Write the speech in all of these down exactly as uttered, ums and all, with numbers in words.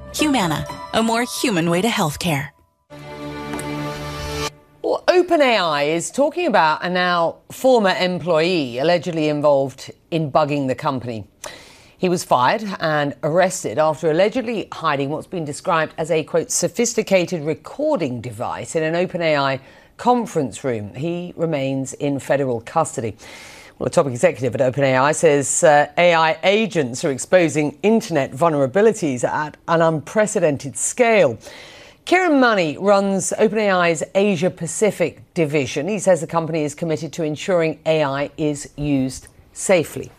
Humana, a more human way to healthcare. Well, OpenAI is talking about a now former employee allegedly involved in bugging the company. He was fired and arrested after allegedly hiding what's been described as a, quote, sophisticated recording device in an OpenAI conference room. He remains in federal custody. Well, a top executive at OpenAI says uh, A I agents are exposing internet vulnerabilities at an unprecedented scale. Kieran Money runs OpenAI's Asia Pacific division. He says the company is committed to ensuring A I is used safely.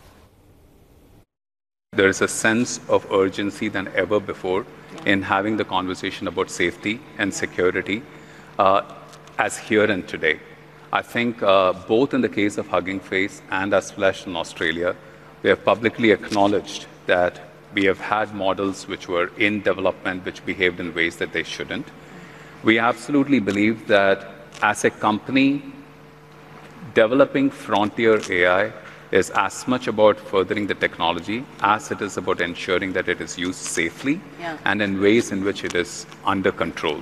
There is a sense of urgency than ever before in having the conversation about safety and security uh, as here and today. I think uh, both in the case of Hugging Face and as Flash in Australia, we have publicly acknowledged that we have had models which were in development which behaved in ways that they shouldn't. We absolutely believe that as a company, developing frontier A I is as much about furthering the technology as it is about ensuring that it is used safely yeah. and in ways in which it is under control.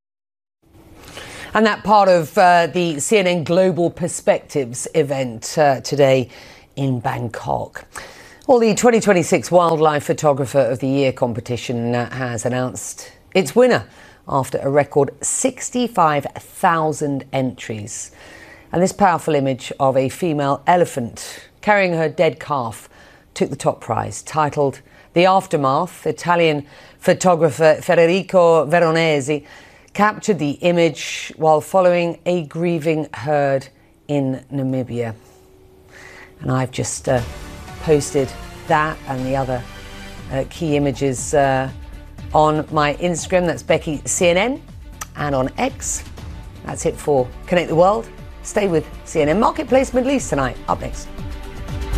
And that part of uh, the C N N Global Perspectives event uh, today in Bangkok. Well, the twenty twenty-six Wildlife Photographer of the Year competition uh, has announced its winner after a record sixty-five thousand entries. And this powerful image of a female elephant carrying her dead calf took the top prize, titled The Aftermath. Italian photographer Federico Veronesi captured the image while following a grieving herd in Namibia. And I've just uh, posted that and the other uh, key images uh, on my Instagram. That's Becky C N N, and on X. That's it for Connect the World. Stay with C N N Marketplace Middle East tonight. Up next.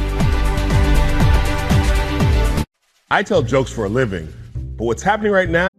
I tell jokes for a living, but what's happening right now